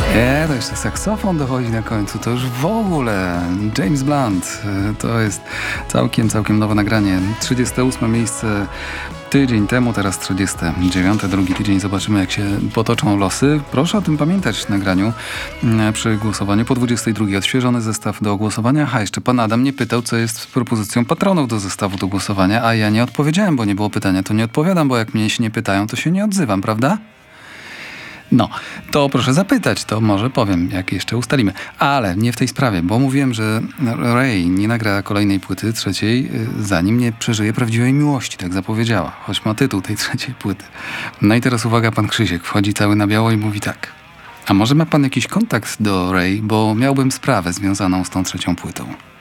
To jeszcze saksofon dochodzi na końcu, to już w ogóle James Blunt. To jest całkiem nowe nagranie. 38 miejsce tydzień temu, teraz 39, drugi tydzień. Zobaczymy, jak się potoczą losy. Proszę o tym pamiętać w nagraniu przy głosowaniu. Po 22 odświeżony zestaw do głosowania. Jeszcze pan Adam mnie pytał, co jest z propozycją patronów do zestawu do głosowania, a ja nie odpowiedziałem, bo nie było pytania. To nie odpowiadam, bo jak mnie się nie pytają, to się nie odzywam, prawda? No, to proszę zapytać, to może powiem, jak jeszcze ustalimy. Ale nie w tej sprawie, bo mówiłem, że Ray nie nagra kolejnej płyty, trzeciej, zanim nie przeżyje prawdziwej miłości, tak zapowiedziała. Choć ma tytuł tej trzeciej płyty. No i teraz uwaga, pan Krzysiek wchodzi cały na biało i mówi tak. A może ma pan jakiś kontakt do Ray, bo miałbym sprawę związaną z tą trzecią płytą.